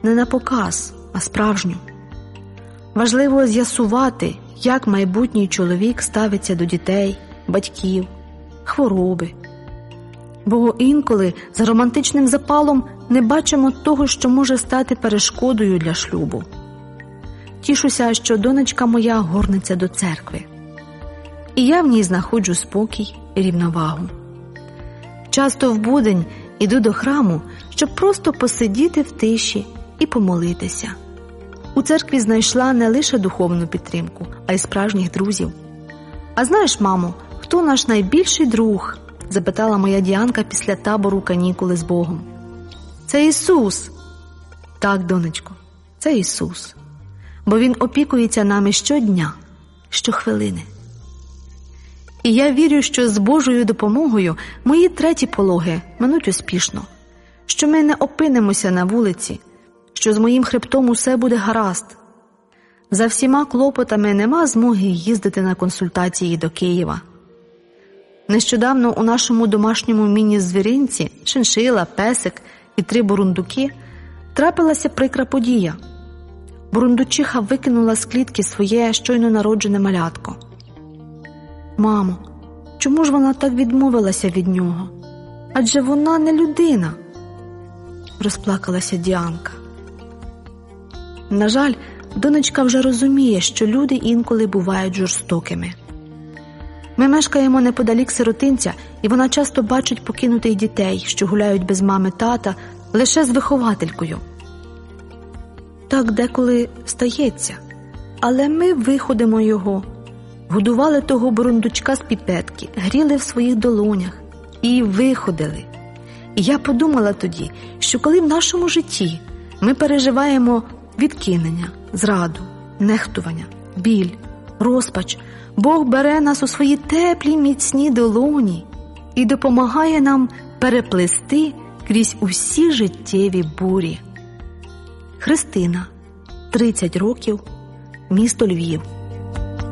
не на показ, а справжню. Важливо з'ясувати, як майбутній чоловік ставиться до дітей, батьків, хвороби. Бо інколи за романтичним запалом не бачимо того, що може стати перешкодою для шлюбу. Тішуся, що донечка моя горниться до церкви. І я в ній знаходжу спокій і рівновагу. Часто в будень іду до храму, щоб просто посидіти в тиші і помолитися. У церкві знайшла не лише духовну підтримку, а й справжніх друзів. «А знаєш, мамо, хто наш найбільший друг?» – запитала моя Діанка після табору «Канікули з Богом». «Це Ісус!» «Так, донечко, це Ісус. Бо Він опікується нами щодня, щохвилини». І я вірю, що з Божою допомогою мої треті пологи минуть успішно, що ми не опинимося на вулиці, що з моїм хребтом усе буде гаразд. За всіма клопотами нема змоги їздити на консультації до Києва. Нещодавно у нашому домашньому міні-звіринці, шиншила, песик і 3 бурундуки, трапилася прикра подія. Бурундучиха викинула з клітки своє щойно народжене малятко. «Мамо, чому ж вона так відмовилася від нього? Адже вона не людина!» – розплакалася Діанка. На жаль, донечка вже розуміє, що люди інколи бувають жорстокими. Ми мешкаємо неподалік сиротинця, і вона часто бачить покинутих дітей, що гуляють без мами, тата, лише з вихователькою. Так деколи стається, але ми виходимо його, годували того бурундучка з піпетки, гріли в своїх долонях і виходили. І я подумала тоді, що коли в нашому житті ми переживаємо відкинення, зраду, нехтування, біль, розпач, Бог бере нас у свої теплі, міцні долоні і допомагає нам переплисти крізь усі життєві бурі. Христина, 30 років, місто Львів.